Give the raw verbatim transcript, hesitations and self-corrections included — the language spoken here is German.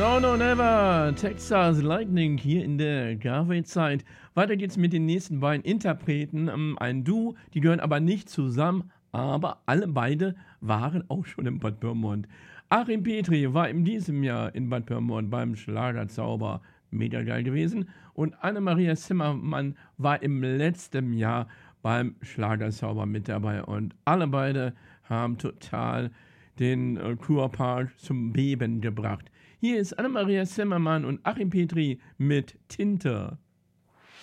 Now No Never, Texas Lightning hier in der Garvey-Zeit. Weiter geht's mit den nächsten beiden Interpreten. Ähm, ein Duo, die gehören aber nicht zusammen, aber alle beide waren auch schon in Bad Pyrmont. Achim Petri war in diesem Jahr in Bad Pyrmont beim Schlagerzauber mega geil gewesen. Und Annemaria Zimmermann war im letzten Jahr beim Schlagerzauber mit dabei. Und alle beide haben total den äh, Kurpark zum Beben gebracht. Hier ist Annemaria Zimmermann und Achim Petri mit Tinte.